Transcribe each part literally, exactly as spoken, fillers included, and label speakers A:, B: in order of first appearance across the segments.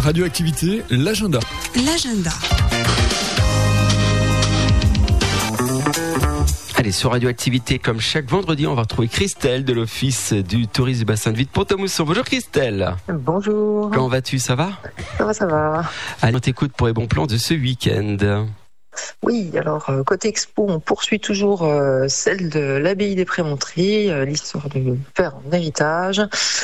A: Radioactivité, l'agenda.
B: L'agenda.
C: Allez, sur Radioactivité, comme chaque vendredi, on va retrouver Christelle de l'Office du tourisme du bassin de vie de Pont-à-Mousson. Bonjour Christelle.
D: Bonjour.
C: Comment vas-tu, ça va ?
D: Ça va, ça va.
C: Allez, on t'écoute pour les bons plans de ce week-end.
D: Oui, alors euh, côté expo, on poursuit toujours euh, celle de l'abbaye des Prémontrés, euh, l'histoire du père en héritage.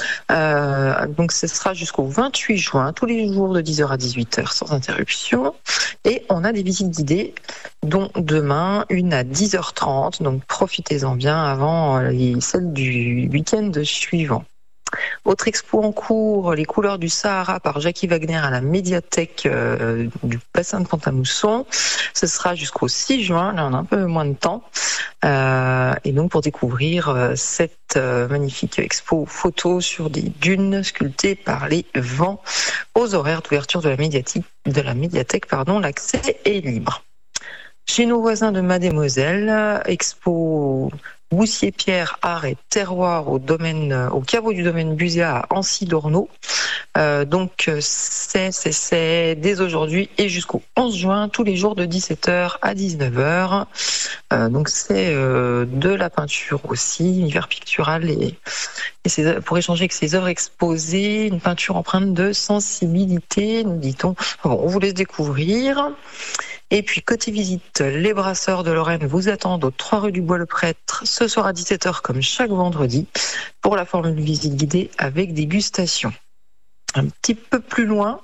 D: Euh, donc ce sera jusqu'au vingt-huit juin, tous les jours de dix heures à dix-huit heures sans interruption. Et on a des visites guidées, dont demain une à dix heures trente, donc profitez-en bien avant euh, les, celle du week-end suivant. Autre expo en cours, les couleurs du Sahara par Jackie Wagner à la médiathèque euh, du bassin de Pont-à-Mousson. Ce sera jusqu'au six juin, là on a un peu moins de temps. Euh, et donc pour découvrir euh, cette euh, magnifique expo photo sur des dunes sculptées par les vents aux horaires d'ouverture de la médiathèque, de la médiathèque pardon, l'accès est libre. Chez nos voisins de Mademoiselle, expo Boussier-Pierre, art et terroir au domaine, au caveau du domaine Buséa à Ancy-Dorneau. Euh, donc c'est, c'est, c'est dès aujourd'hui et jusqu'au onze juin, tous les jours de dix-sept heures à dix-neuf heures. Euh, donc c'est euh, de la peinture aussi, univers pictural et, et c'est pour échanger avec ces œuvres exposées, une peinture empreinte de sensibilité, nous dit-on. Bon, on vous laisse découvrir. Et puis, côté visite, les Brasseurs de Lorraine vous attendent aux trois rue du Bois-le-Prêtre ce soir à dix-sept heures comme chaque vendredi pour la formule visite guidée avec dégustation. Un petit peu plus loin,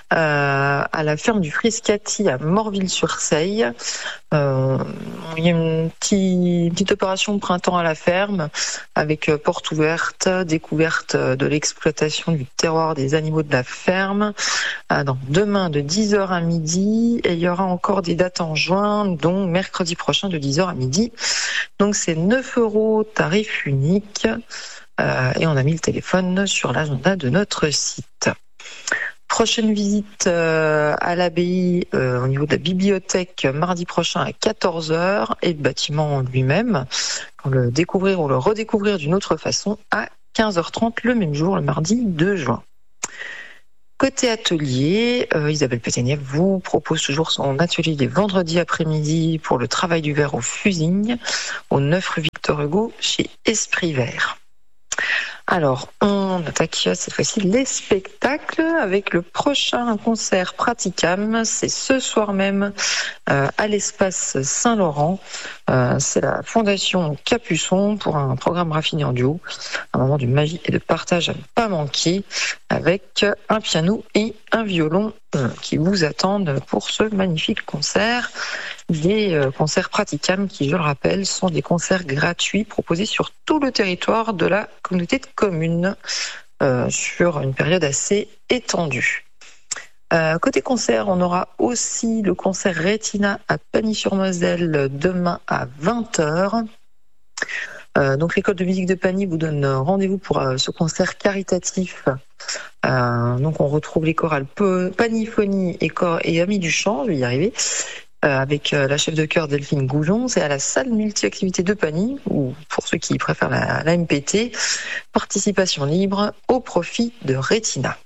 D: euh, à la ferme du Friscati à Morville-sur-Seille, euh, il y a une petite, petite opération de printemps à la ferme avec porte ouverte, découverte de l'exploitation du terroir des animaux de la ferme. Ah non, demain de dix heures à midi et il y aura encore des dates en juin, dont mercredi prochain de dix heures à midi. Donc c'est neuf euros, tarif unique. Euh, et on a mis le téléphone sur l'agenda de notre site. Prochaine visite euh, à l'abbaye euh, au niveau de la bibliothèque mardi prochain à quatorze heures et le bâtiment lui-même pour le découvrir ou le redécouvrir d'une autre façon à quinze heures trente le même jour, le mardi deux juin. Côté atelier, euh, Isabelle Pétainiev vous propose toujours son atelier des vendredis après-midi pour le travail du verre au Fusigne au neuf rue Victor Hugo chez Esprit Vert. Alors, on attaque cette fois-ci les spectacles avec le prochain concert Praticam. C'est ce soir même euh, à l'espace Saint-Laurent. Euh, c'est la Fondation Capuçon pour un programme raffiné en duo. Un moment de magie et de partage à ne pas manquer avec un piano et un violon euh, qui vous attendent pour ce magnifique concert. Des euh, concerts Praticam qui, je le rappelle, sont des concerts gratuits proposés sur tout le territoire de la communauté de communes euh, sur une période assez étendue. Euh, côté concert, on aura aussi le concert Retina à Pagny-sur-Moselle demain à vingt heures. Euh, donc l'école de musique de Pagny vous donne rendez-vous pour euh, ce concert caritatif. Euh, donc on retrouve les chorales Pagnyphonie et, Cor- et Amis du Chant, je vais y arriver, euh, avec euh, la chef de chœur Delphine Goujon. C'est à la salle multi-activité de Pagny, ou pour ceux qui préfèrent la, la M P T, participation libre au profit de Retina.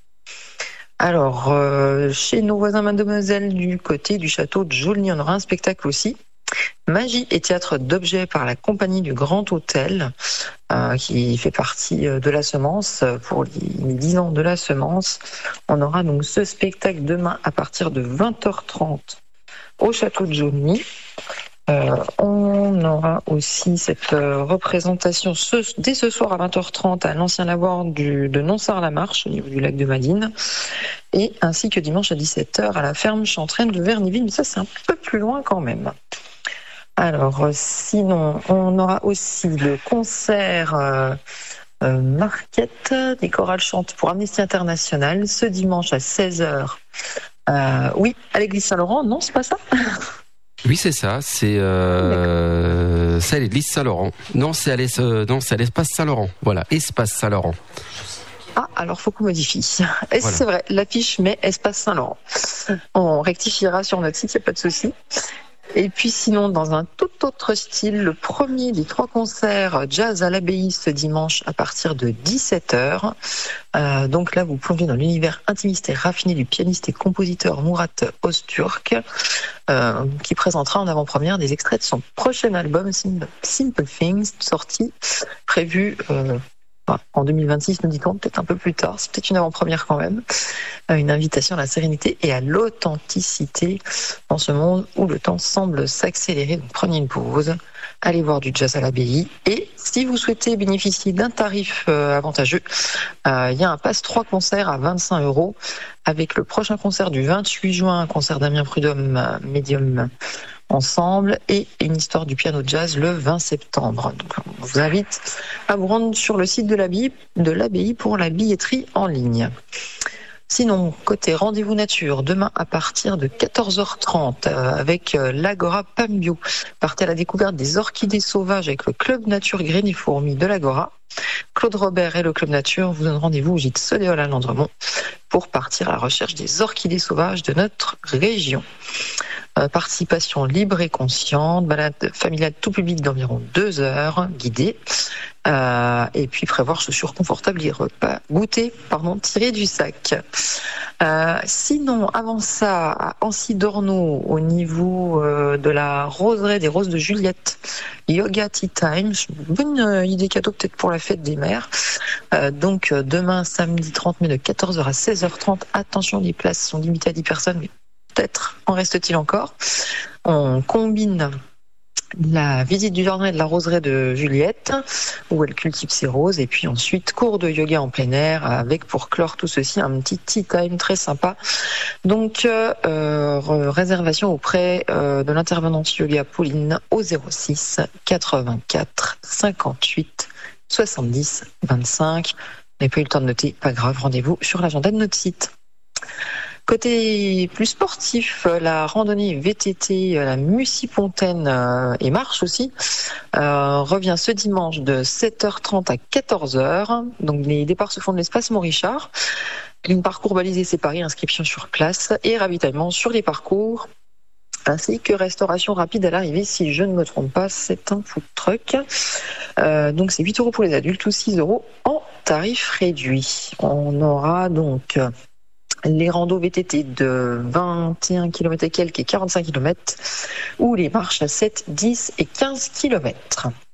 D: Alors, euh, chez nos voisins Mademoiselle du côté du château de Jaulny, on aura un spectacle aussi. Magie et théâtre d'objets par la compagnie du Grand Hôtel, euh, qui fait partie de la Semence, pour les dix ans de la Semence. On aura donc ce spectacle demain à partir de vingt heures trente au château de Jaulny. Euh, on aura aussi cette euh, représentation ce, dès ce soir à vingt heures trente à l'ancien lavoir du, de Nonsard-la-Marche au niveau du lac de Madine, et ainsi que dimanche à dix-sept heures à la ferme Chantraine de Verniville, mais ça c'est un peu plus loin quand même. Alors sinon, on aura aussi le concert euh, euh, Marquette des chorales chantent pour Amnesty International ce dimanche à seize heures. Euh, oui, à l'église Saint-Laurent, non c'est pas ça?
C: Oui, c'est ça. C'est euh, c'est à l'église Saint-Laurent. Non, c'est à, l'es, euh, non, c'est à l'espace Saint-Laurent. Voilà, espace Saint-Laurent.
D: Ah, alors faut qu'on modifie. Et
C: Voilà.
D: C'est vrai, l'affiche met espace Saint-Laurent. On rectifiera sur notre site, il n'y a pas de souci. Et puis sinon, dans un tout autre style, le premier des trois concerts jazz à l'abbaye ce dimanche à partir de dix-sept heures. Euh, donc là, vous plongez dans l'univers intimiste et raffiné du pianiste et compositeur Murat Öztürk, euh, qui présentera en avant-première des extraits de son prochain album Simple Things, sorti prévu euh, en deux mille vingt-six, nous dit-on, peut-être un peu plus tard. C'est peut-être une avant-première quand même. Une invitation à la sérénité et à l'authenticité dans ce monde où le temps semble s'accélérer. Donc prenez une pause, allez voir du jazz à l'abbaye. Et si vous souhaitez bénéficier d'un tarif euh, avantageux, euh, il y a un pass trois concerts à vingt-cinq euros avec le prochain concert du vingt-huit juin, un concert Damien Prudhomme, euh, médium ensemble, et une histoire du piano jazz le vingt septembre. Donc, on vous invite à vous rendre sur le site de l'abbaye, de l'abbaye pour la billetterie en ligne. Sinon, côté rendez-vous nature, demain à partir de quatorze heures trente euh, avec euh, l'Agora Pambio. Partez à la découverte des orchidées sauvages avec le Club Nature Graines et Fourmis de l'Agora. Claude Robert et le Club Nature vous donnent rendez-vous au gîte Sodéol à Landremont pour partir à la recherche des orchidées sauvages de notre région. Euh, participation libre et consciente, balade familiale tout public d'environ deux heures, guidée. Euh, et puis prévoir chaussures confortables et repas goûter, pardon, tirés du sac. Euh, sinon, avant ça, à Ancy-Dorneau, au niveau euh, de la roseraie des Roses de Juliette, Yoga Tea Time, bonne euh, idée cadeau peut-être pour la fête des mères. Euh, donc euh, demain, samedi trente mai de quatorze heures à seize heures trente. Attention, les places sont limitées à dix personnes, mais peut-être en reste-t-il encore. On combine la visite du jardin et de la roseraie de Juliette, où elle cultive ses roses, et puis ensuite cours de yoga en plein air, avec pour clore tout ceci un petit tea time très sympa. Donc euh, réservation auprès euh, de l'intervenante yoga Pauline au zéro six quatre-vingt-quatre cinquante-huit soixante-dix vingt-cinq. Vous n'avez pas eu le temps de noter, pas grave, rendez-vous sur l'agenda de notre site. Côté plus sportif, la randonnée V T T, la Mussy-Pontaine euh, et marche aussi, euh, revient ce dimanche de sept heures trente à quatorze heures. Donc les départs se font de l'espace Montrichard. Une parcours balisé séparé, inscription sur place et ravitaillement sur les parcours, ainsi que restauration rapide à l'arrivée, si je ne me trompe pas, c'est un food truck. Euh, donc c'est huit euros pour les adultes ou six euros en tarif réduit. On aura donc les randos V T T de vingt et un kilomètres et quelques et quarante-cinq kilomètres, ou les marches à sept, dix et quinze kilomètres.